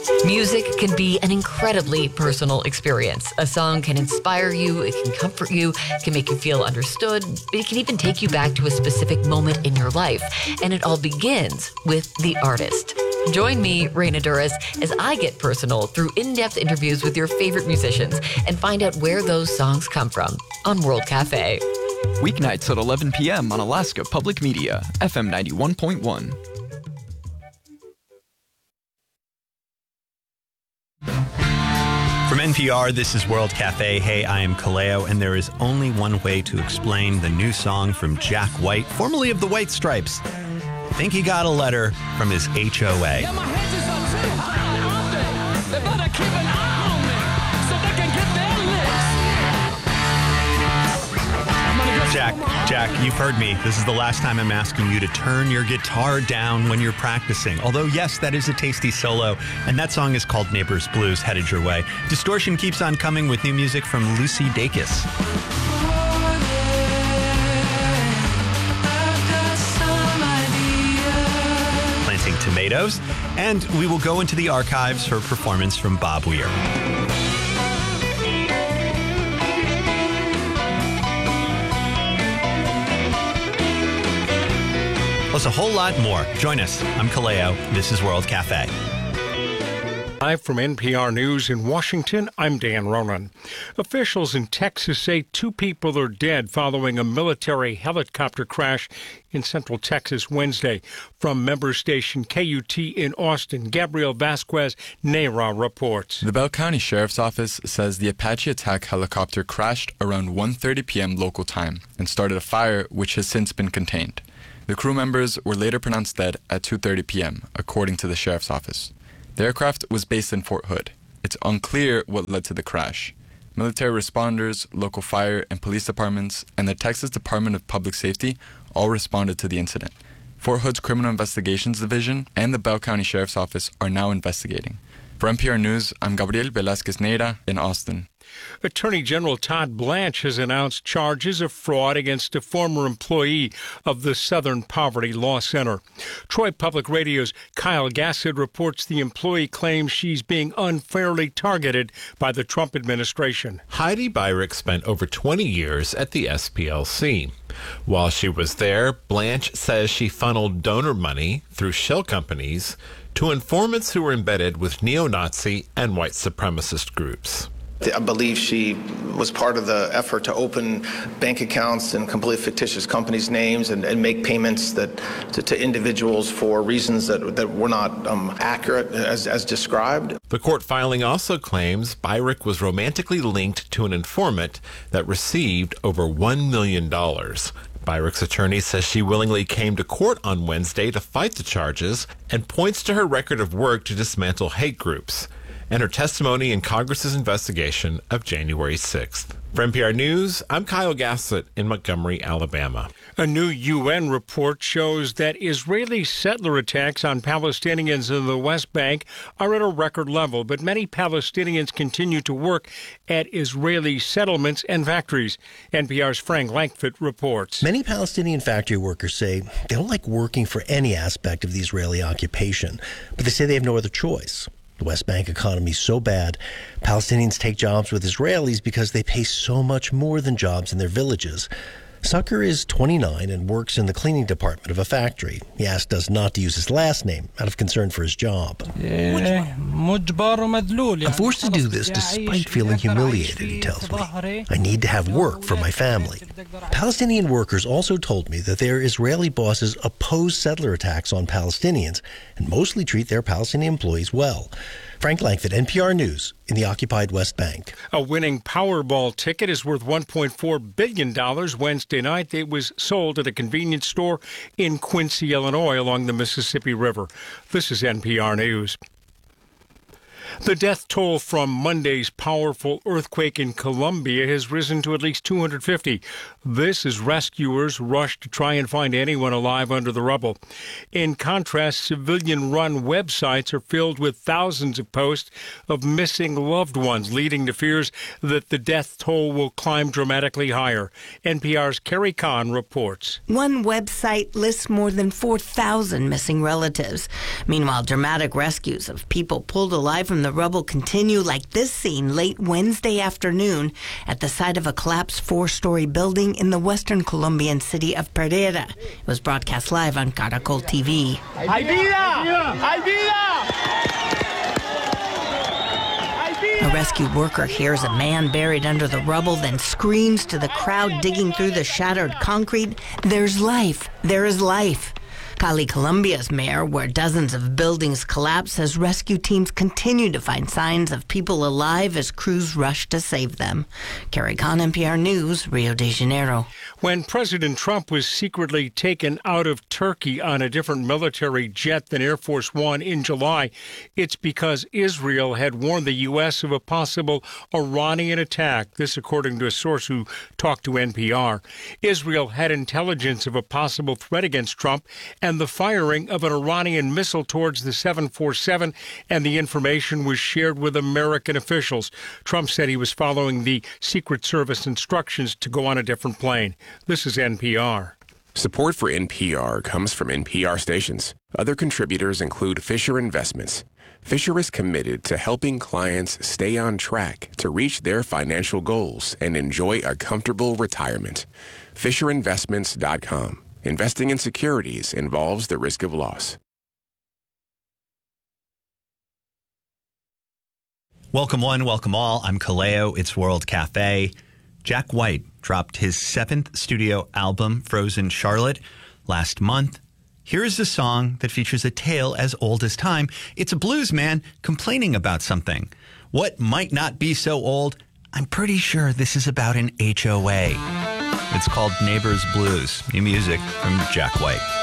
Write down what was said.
Music can be an incredibly personal experience. A song can inspire you, it can comfort you, it can make you feel understood, it can even take you back to a specific moment in your life. And it all begins with the artist. Join me, Raina Duras, as I get personal through in-depth interviews with your favorite musicians and find out where those songs come from on World Cafe. Weeknights at 11 p.m. on Alaska Public Media, FM 91.1. From NPR, this is World Cafe. Hey, I am Kaleo, and there is only one way to explain the new song from Jack White, formerly of the White Stripes. I think he got a letter from his HOA. Yeah, my hedges are too high, aren't they? They better keep an eye on me so they can get their licks. Jack, you've heard me. This is the last time I'm asking you to turn your guitar down when you're practicing. Although, yes, that is a tasty solo, and that song is called Neighbors Blues, headed your way. Distortion keeps on coming with new music from Lucy Dacus. Planting Tomatoes, and we will go into the archives for a performance from Bob Weir. Plus a whole lot more. Join us. I'm Kaleo. This is World Cafe. Live from NPR News in Washington, I'm Dan Ronan. Officials in Texas say 2 people are dead following a military helicopter crash in Central Texas Wednesday. From member station KUT in Austin, Gabriel Vasquez NARA reports. The Bell County Sheriff's Office says the Apache attack helicopter crashed around 1:30 p.m. local time and started a fire which has since been contained. The crew members were later pronounced dead at 2:30 p.m., according to the Sheriff's Office. The aircraft was based in Fort Hood. It's unclear what led to the crash. Military responders, local fire and police departments, and the Texas Department of Public Safety all responded to the incident. Fort Hood's Criminal Investigations Division and the Bell County Sheriff's Office are now investigating. For NPR News, I'm Gabriel Velázquez Neira in Austin. Attorney General Todd Blanche has announced charges of fraud against a former employee of the Southern Poverty Law Center. Troy Public Radio's Kyle Gassett reports the employee claims she's being unfairly targeted by the Trump administration. Heidi Byrick spent over 20 years at the SPLC. While she was there, Blanche says she funneled donor money through shell companies to informants who were embedded with neo-Nazi and white supremacist groups. I believe she was part of the effort to open bank accounts in completely fictitious companies' names and make payments to individuals for reasons that were not accurate as described. The court filing also claims Byrick was romantically linked to an informant that received over $1 million. Byrick's attorney says she willingly came to court on Wednesday to fight the charges and points to her record of work to dismantle hate groups and her testimony in Congress's investigation of January 6th. For NPR News, I'm Kyle Gassett in Montgomery, Alabama. A new UN report shows that Israeli settler attacks on Palestinians in the West Bank are at a record level, but many Palestinians continue to work at Israeli settlements and factories. NPR's Frank Langfitt reports. Many Palestinian factory workers say they don't like working for any aspect of the Israeli occupation, but they say they have no other choice. The West Bank economy is so bad, Palestinians take jobs with Israelis because they pay so much more than jobs in their villages. Sucker is 29 and works in the cleaning department of a factory. He asked us not to use his last name out of concern for his job. I'm forced to do this despite feeling humiliated, he tells me. I need to have work for my family. Palestinian workers also told me that their Israeli bosses oppose settler attacks on Palestinians and mostly treat their Palestinian employees well. Frank Langfitt, NPR News, in the occupied West Bank. A winning Powerball ticket is worth $1.4 billion. Wednesday night, it was sold at a convenience store in Quincy, Illinois, along the Mississippi River. This is NPR News. The death toll from Monday's powerful earthquake in Colombia has risen to at least 250. This as rescuers rush to try and find anyone alive under the rubble. In contrast, civilian-run websites are filled with thousands of posts of missing loved ones, leading to fears that the death toll will climb dramatically higher. NPR's Carrie Kahn reports. One website lists more than 4,000 missing relatives. Meanwhile, dramatic rescues of people pulled alive from the rubble continue, like this scene late Wednesday afternoon at the site of a collapsed 4-story building in the western Colombian city of Pereira. It was broadcast live on Caracol TV. ¡Hay vida! ¡Hay vida! A rescue worker hears a man buried under the rubble, then screams to the crowd digging through the shattered concrete, "There's life! There is life!" Cali, Colombia's mayor, where dozens of buildings collapsed, says rescue teams continue to find signs of people alive as crews rush to save them. Carrie Kahn, NPR News, Rio de Janeiro. When President Trump was secretly taken out of Turkey on a different military jet than Air Force One in July, it's because Israel had warned the U.S. of a possible Iranian attack. This according to a source who talked to NPR. Israel had intelligence of a possible threat against Trump and the firing of an Iranian missile towards the 747, and the information was shared with American officials. Trump said he was following the Secret Service instructions to go on a different plane. This is NPR. Support for NPR comes from NPR stations. Other contributors include Fisher Investments. Fisher is committed to helping clients stay on track to reach their financial goals and enjoy a comfortable retirement. FisherInvestments.com. Investing in securities involves the risk of loss. Welcome one, welcome all. I'm Kaleo. It's World Cafe. Jack White dropped his 7th studio album, Frozen Charlotte, last month. Here's a song that features a tale as old as time. It's a blues man complaining about something. What might not be so old? I'm pretty sure this is about an HOA. It's called Neighbor's Blues. New music from Jack White.